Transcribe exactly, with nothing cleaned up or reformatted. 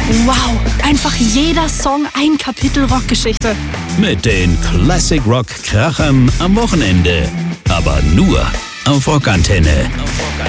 Wow, einfach jeder Song ein Kapitel Rockgeschichte. Mit den Classic Rock Krachern am Wochenende. Aber nur auf Rockantenne.